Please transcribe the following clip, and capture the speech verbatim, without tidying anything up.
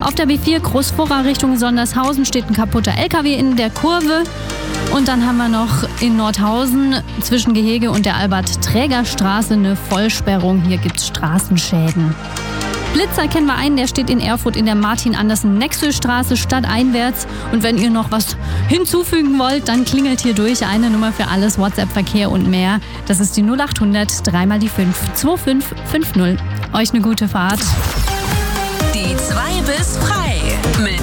Auf der B vier Großvorra Richtung Sondershausen steht ein kaputter L K W in der Kurve. Und dann haben wir noch in Nordhausen zwischen Gehege und der Albert-Träger-Straße eine Vollsperrung. Hier gibt es Straßenschäden. Blitzer kennen wir einen, der steht in Erfurt in der Martin-Andersen-Nexö-Straße stadteinwärts. Und wenn ihr noch was hinzufügen wollt, dann klingelt hier durch eine Nummer für alles, WhatsApp-Verkehr und mehr. Das ist die null acht hundert, dreimal die fünf, zwei fünf fünf null. Euch eine gute Fahrt. Die zwei bis frei mit